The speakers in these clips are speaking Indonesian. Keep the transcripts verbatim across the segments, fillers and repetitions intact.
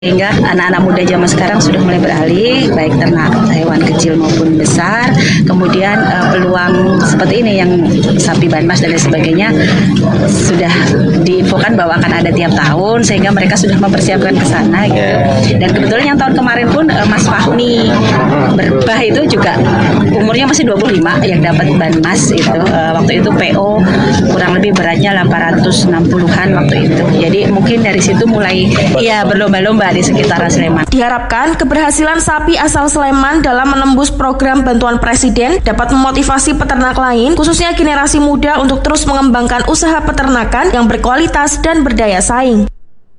Sehingga anak-anak muda zaman sekarang sudah mulai beralih, baik ternak hewan kecil maupun besar. Kemudian uh, peluang seperti ini yang sapi banmas dan lain sebagainya sudah diinfokan bahwa akan ada tiap tahun, sehingga mereka sudah mempersiapkan ke sana gitu. Dan kebetulan yang tahun kemarin pun uh, Mas Fahmi Berbah itu juga umurnya masih dua puluh lima yang dapat banmas itu. Uh, waktu itu P O kurang lebih beratnya delapan ratus enam puluhan waktu itu. Jadi mungkin dari situ mulai ya berlomba-lomba di sekitar Sleman. Diharapkan keberhasilan sapi asal Sleman dalam menembus program bantuan Presiden dapat memotivasi peternak lain, khususnya generasi muda untuk terus mengembangkan usaha peternakan yang berkualitas dan berdaya saing.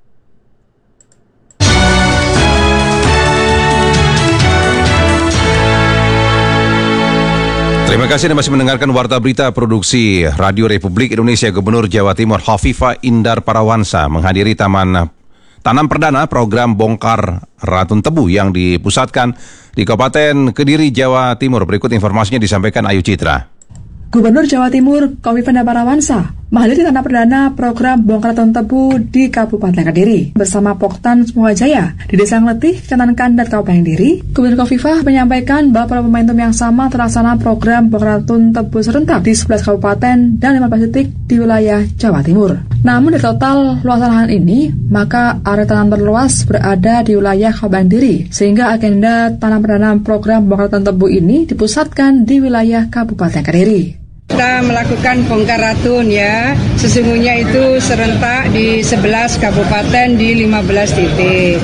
Terima kasih Anda masih mendengarkan Warta Berita Produksi Radio Republik Indonesia. Gubernur Jawa Timur Hovifah Indar Parawansa menghadiri Taman Tanam Perdana program Bongkar Ratun Tebu yang dipusatkan di Kabupaten Kediri, Jawa Timur. Berikut informasinya disampaikan Ayu Citra. Gubernur Jawa Timur Hovifah Indar Parawansa menghadiri tanam perdana program Bongkar Ratun Tebu di Kabupaten Kediri bersama Poktan Semoga-Jaya di Desa Ngletih, Kecamatan Kandat, Kabupaten Kediri. Gubernur Hovifah menyampaikan bahwa pada momentum yang sama terlaksana program Bongkar Ratun Tebu serentak di sebelas kabupaten dan lima belas titik di wilayah Jawa Timur. Namun dari total luasan lahan ini, maka area tanam terluas berada di wilayah Kabupaten Kediri, sehingga agenda tanam perdana program Bongkar Ratun Tebu ini dipusatkan di wilayah Kabupaten Kediri. Kita melakukan bongkar ratun ya, sesungguhnya itu serentak di sebelas kabupaten di lima belas titik.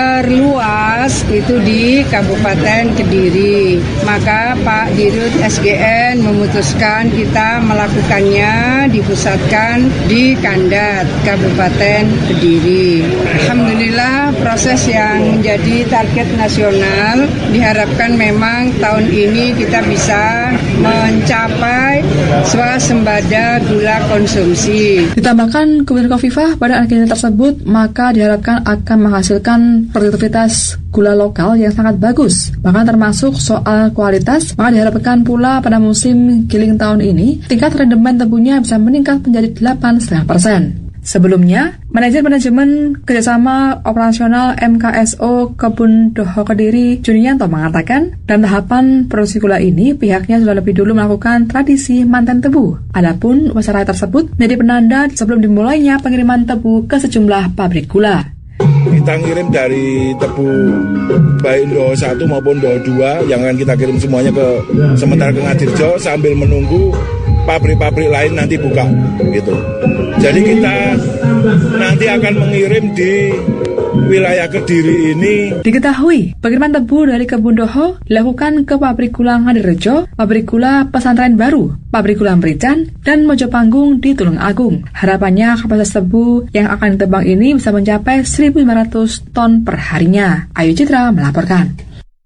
Terluas itu di Kabupaten Kediri. Maka Pak Dirut S G N memutuskan kita melakukannya dipusatkan di Kandat, Kabupaten Kediri. Alhamdulillah proses yang menjadi target nasional diharapkan memang tahun ini kita bisa mencapai swasembada gula konsumsi. Ditambahkan Gubernur Hovifah pada agenda tersebut maka diharapkan akan menghasilkan produktivitas gula lokal yang sangat bagus. Bahkan termasuk soal kualitas, maka diharapkan pula pada musim giling tahun ini tingkat rendemen tebunya bisa meningkat menjadi delapan koma lima persen. Sebelumnya, Manajer Manajemen Kerjasama Operasional M K S O Kebun Doho Kediri, Junianto mengatakan, dalam tahapan produksi gula ini, pihaknya sudah lebih dulu melakukan tradisi manten tebu. Adapun upacara tersebut menjadi penanda sebelum dimulainya pengiriman tebu ke sejumlah pabrik gula. Kita ngirim dari tebu baik Doho satu maupun Doho dua yang akan kita kirim semuanya ke sementara ke Ngadirjo sambil menunggu pabrik-pabrik lain nanti buka gitu. Jadi kita nanti akan mengirim di wilayah Kediri ini. Diketahui, pengiriman tebu dari Kebun Doho dilakukan ke pabrik gula Ngadirejo, pabrik gula Pesantren Baru, pabrik gula Merican, dan Mojopanggung di Tulung Agung. Harapannya kapasitas tebu yang akan ditebang ini bisa mencapai seribu lima ratus ton per harinya. Ayu Citra melaporkan.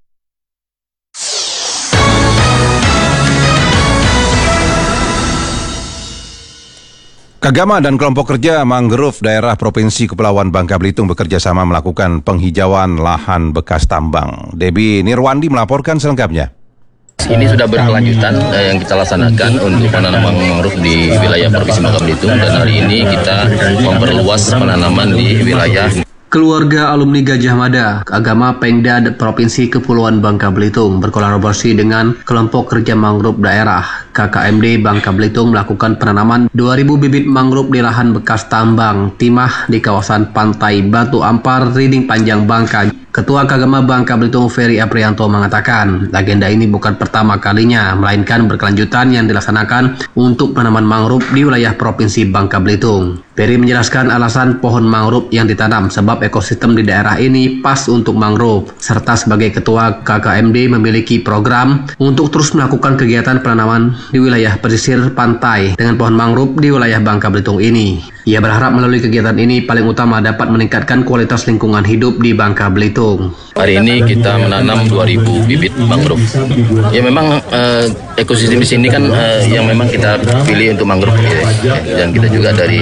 Kagama dan kelompok kerja mangrove daerah Provinsi Kepulauan Bangka Belitung bekerja sama melakukan penghijauan lahan bekas tambang. Debbie Nirwandi melaporkan selengkapnya. Ini sudah berkelanjutan eh, yang kita laksanakan untuk penanaman mangrove di wilayah Provinsi Bangka Belitung, dan hari ini kita memperluas penanaman di wilayah Keluarga alumni Gajah Mada, Agama Pengda Provinsi Kepulauan Bangka Belitung berkolaborasi dengan kelompok kerja mangrove daerah K K M D Bangka Belitung melakukan penanaman dua ribu bibit mangrove di lahan bekas tambang timah di kawasan Pantai Batu Ampar, Riding Panjang, Bangka. Ketua Kagama Bangka Belitung Ferry Aprianto mengatakan, agenda ini bukan pertama kalinya, melainkan berkelanjutan yang dilaksanakan untuk penanaman mangrove di wilayah Provinsi Bangka Belitung. Ferry menjelaskan alasan pohon mangrove yang ditanam sebab ekosistem di daerah ini pas untuk mangrove, serta sebagai ketua K K M D memiliki program untuk terus melakukan kegiatan penanaman di wilayah pesisir pantai dengan pohon mangrove di wilayah Bangka Belitung ini. Ia berharap melalui kegiatan ini paling utama dapat meningkatkan kualitas lingkungan hidup di Bangka Belitung. Hari ini kita menanam dua ribu bibit mangrove. Ya memang eh, ekosistem di sini kan eh, yang memang kita pilih untuk mangrove ya. Dan kita juga dari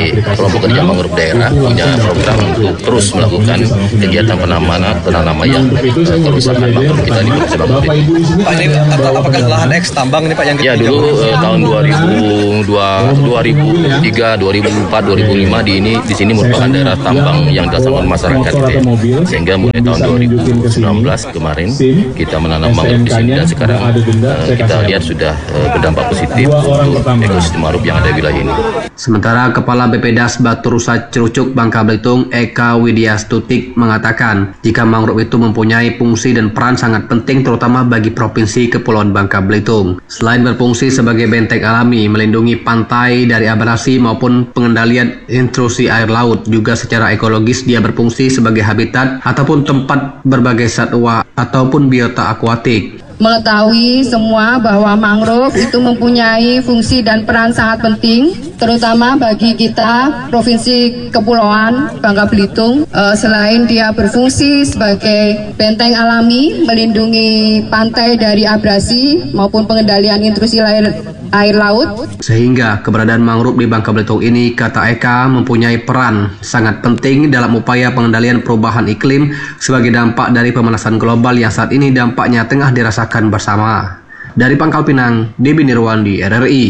kelompok kerja mangrove daerah punya program untuk terus melakukan kegiatan penanaman penanaman yang uh, kerusakan mangrove kita di Provinsi Bangka Belitung. Pak, ini apakah lahan eks tambang ini Pak yang Ya dulu uh, tahun dua ribu dua, dua ribu tiga, dua ribu empat, dua ribu lima di ini di sini merupakan daerah tambang yang dilaksanakan masyarakat gitu ya. Sehingga mulai tahun dua ribu sembilan belas kemarin kita menanam mangrove di sini dan sekarang uh, kita lihat sudah uh, berdampak positif untuk ekosistem mangrove yang ada di wilayah ini. Sementara Kepala B P D A S Batu Rusa Cerucuk Bangka Belitung Eka Widyastutik mengatakan jika mangrove itu mempunyai fungsi dan peran sangat penting terutama bagi Provinsi Kepulauan Bangka Belitung. Selain berfungsi sebagai benteng alami, melindungi pantai dari abrasi maupun pengendalian intrusi air laut, juga secara ekologis dia berfungsi sebagai habitat ataupun tempat berbagai satwa ataupun biota akuatik. Mengetahui semua bahwa mangrove itu mempunyai fungsi dan peran sangat penting, terutama bagi kita Provinsi Kepulauan Bangka Belitung. E, selain dia berfungsi sebagai benteng alami, melindungi pantai dari abrasi maupun pengendalian intrusi air, air laut. Sehingga keberadaan mangrove di Bangka Belitung ini, kata Eka, mempunyai peran sangat penting dalam upaya pengendalian perubahan iklim sebagai dampak dari pemanasan global yang saat ini dampaknya tengah dirasakan bersama. Dari Pangkal Pinang, Debi Nirwandi, R R I.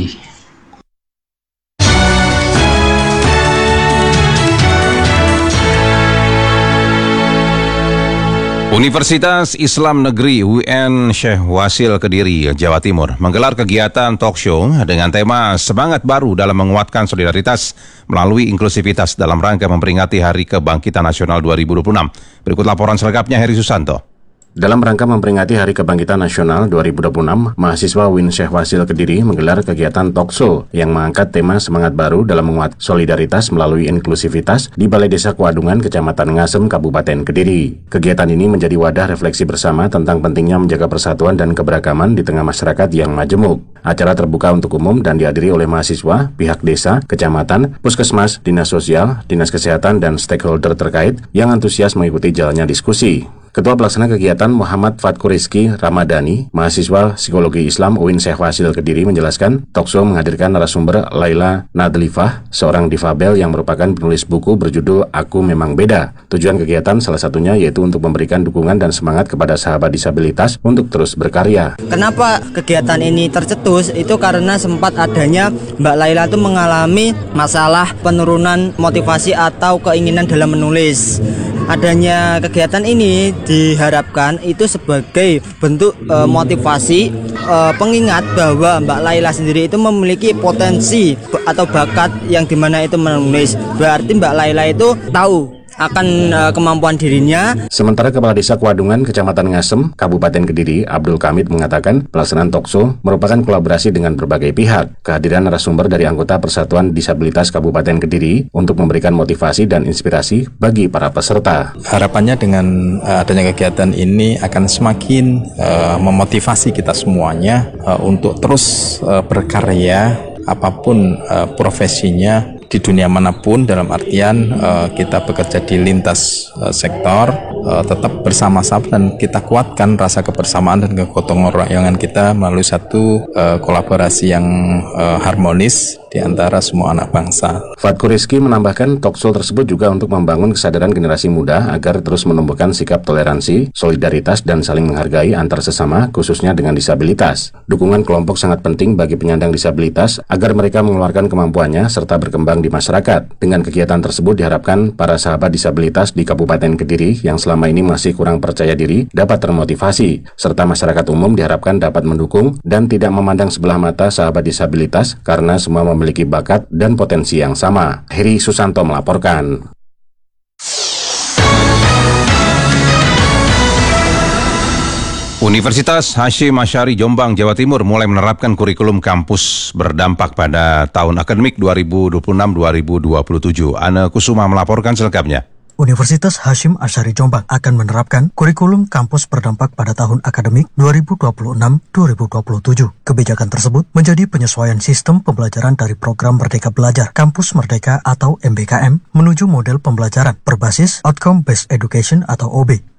Universitas Islam Negeri U N Syekh Wasil Kediri, Jawa Timur menggelar kegiatan talk show dengan tema Semangat Baru dalam Menguatkan Solidaritas melalui Inklusivitas dalam rangka memperingati Hari Kebangkitan Nasional dua ribu dua puluh enam. Berikut laporan selengkapnya Heri Susanto. Dalam rangka memperingati Hari Kebangkitan Nasional dua ribu dua puluh enam, mahasiswa U I N Syekh Wasil Kediri menggelar kegiatan talk show yang mengangkat tema Semangat Baru dalam Menguat Solidaritas melalui Inklusivitas di Balai Desa Kuadungan, Kecamatan Ngasem, Kabupaten Kediri. Kegiatan ini menjadi wadah refleksi bersama tentang pentingnya menjaga persatuan dan keberagaman di tengah masyarakat yang majemuk. Acara terbuka untuk umum dan dihadiri oleh mahasiswa, pihak desa, kecamatan, puskesmas, dinas sosial, dinas kesehatan, dan stakeholder terkait yang antusias mengikuti jalannya diskusi. Ketua Pelaksana Kegiatan Muhammad Fatku Rizky Ramadhani, mahasiswa Psikologi Islam U I N Syekh Wasil Kediri menjelaskan, talk show menghadirkan narasumber Laila Nadlifah, seorang difabel yang merupakan penulis buku berjudul Aku Memang Beda. Tujuan kegiatan salah satunya yaitu untuk memberikan dukungan dan semangat kepada sahabat disabilitas untuk terus berkarya. Kenapa kegiatan ini tercetus? Itu karena sempat adanya Mbak Laila itu mengalami masalah penurunan motivasi atau keinginan dalam menulis. Adanya kegiatan ini diharapkan itu sebagai bentuk e, motivasi e, pengingat bahwa Mbak Laila sendiri itu memiliki potensi atau bakat yang dimana itu menulis. Berarti Mbak Laila itu tahu akan uh, kemampuan dirinya. Sementara Kepala Desa Kuadungan, Kecamatan Ngasem, Kabupaten Kediri, Abdul Kamid mengatakan pelaksanaan talk show merupakan kolaborasi dengan berbagai pihak. Kehadiran narasumber dari anggota Persatuan Disabilitas Kabupaten Kediri untuk memberikan motivasi dan inspirasi bagi para peserta. Harapannya dengan uh, adanya kegiatan ini akan semakin uh, memotivasi kita semuanya uh, untuk terus uh, berkarya apapun uh, profesinya di dunia manapun, dalam artian uh, kita bekerja di lintas uh, sektor, uh, tetap bersama-sama dan kita kuatkan rasa kebersamaan dan kegotong royongan kita melalui satu uh, kolaborasi yang uh, harmonis di antara semua anak bangsa. Fatku Rizky menambahkan talk show tersebut juga untuk membangun kesadaran generasi muda agar terus menumbuhkan sikap toleransi, solidaritas, dan saling menghargai antar sesama, khususnya dengan disabilitas. Dukungan kelompok sangat penting bagi penyandang disabilitas agar mereka mengeluarkan kemampuannya serta berkembang di masyarakat. Dengan kegiatan tersebut diharapkan para sahabat disabilitas di Kabupaten Kediri yang selama ini masih kurang percaya diri dapat termotivasi, serta masyarakat umum diharapkan dapat mendukung dan tidak memandang sebelah mata sahabat disabilitas karena semua memiliki bakat dan potensi yang sama. Heri Susanto melaporkan. Universitas Hasyim Asy'ari Jombang, Jawa Timur mulai menerapkan kurikulum kampus berdampak pada tahun akademik dua ribu dua puluh enam dua ribu dua puluh tujuh. Ana Kusuma melaporkan selengkapnya. Universitas Hasyim Asy'ari Jombang akan menerapkan kurikulum kampus berdampak pada tahun akademik dua ribu dua puluh enam dua ribu dua puluh tujuh. Kebijakan tersebut menjadi penyesuaian sistem pembelajaran dari program Merdeka Belajar Kampus Merdeka atau M B K M menuju model pembelajaran berbasis Outcome Based Education atau O B.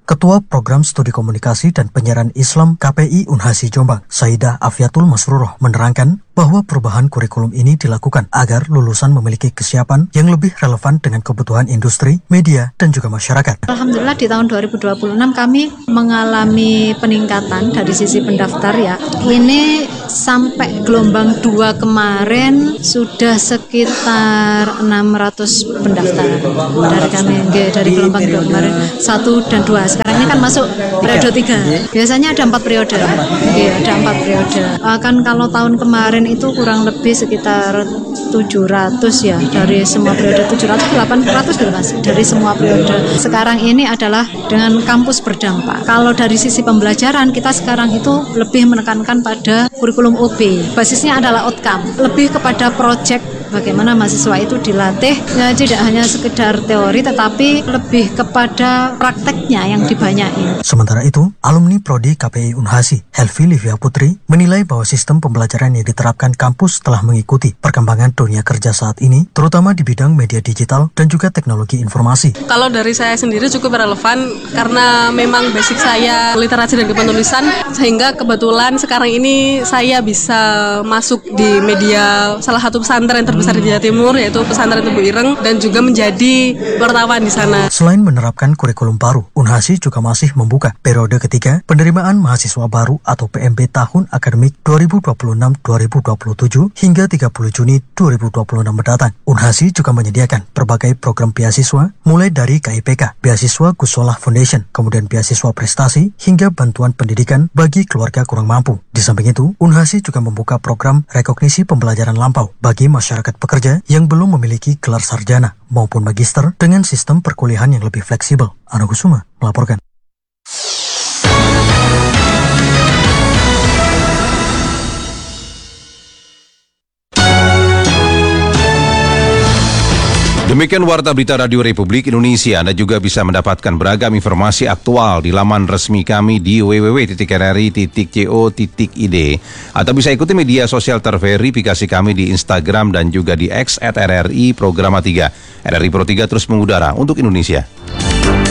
Ketua Program Studi Komunikasi dan Penyiaran Islam K P I Unhasi Jombang, Saidah Afiatul Masruroh, menerangkan bahwa perubahan kurikulum ini dilakukan agar lulusan memiliki kesiapan yang lebih relevan dengan kebutuhan industri, media, dan juga masyarakat. Alhamdulillah di tahun dua ribu dua puluh enam kami mengalami peningkatan dari sisi pendaftar ya. Ini sampai gelombang dua kemarin sudah sekitar enam ratus pendaftar dari kami, dari gelombang dua kemarin satu dan dua. Sekarang ini kan masuk periode tiga. Biasanya ada empat periode. Iya, ada empat periode. Kan kalau tahun kemarin itu kurang lebih sekitar tujuh ratus ya, dari semua periode tujuh ratus delapan ratus gitu Mas, dari semua periode. Sekarang ini adalah dengan kampus berdampak. Kalau dari sisi pembelajaran kita sekarang itu lebih menekankan pada kurikulum O B. Basisnya adalah outcome, lebih kepada project. Bagaimana mahasiswa itu dilatih ya, tidak hanya sekedar teori tetapi lebih kepada prakteknya yang dibanyakin. Sementara itu, alumni Prodi K P I Unhasi, Helvi Livia Putri, menilai bahwa sistem pembelajaran yang diterapkan kampus telah mengikuti perkembangan dunia kerja saat ini, terutama di bidang media digital dan juga teknologi informasi. Kalau dari saya sendiri cukup relevan karena memang basic saya literasi dan kepenulisan, sehingga kebetulan sekarang ini saya bisa masuk di media salah satu pesantren terbesar di Jawa Timur, yaitu Pesantren Tebu Ireng, dan juga menjadi wartawan di sana. Selain menerapkan kurikulum baru, Unhasi juga masih membuka periode ketiga penerimaan mahasiswa baru atau P M B tahun akademik dua ribu dua puluh enam dua ribu dua puluh tujuh hingga tiga puluh Juni dua ribu dua puluh enam mendatang. Unhasi juga menyediakan berbagai program beasiswa, mulai dari K I P K, beasiswa Gusolah Foundation, kemudian beasiswa prestasi, hingga bantuan pendidikan bagi keluarga kurang mampu. Di samping itu, Unhasi juga membuka program rekognisi pembelajaran lampau bagi masyarakat pekerja yang belum memiliki gelar sarjana maupun magister dengan sistem perkuliahan yang lebih fleksibel. Ana Kusuma melaporkan. Demikian Warta Berita Radio Republik Indonesia. Anda juga bisa mendapatkan beragam informasi aktual di laman resmi kami di w w w titik r r i titik co titik i d atau bisa ikuti media sosial terverifikasi kami di Instagram dan juga di X at R R I Programa tiga. R R I Pro tiga terus mengudara untuk Indonesia.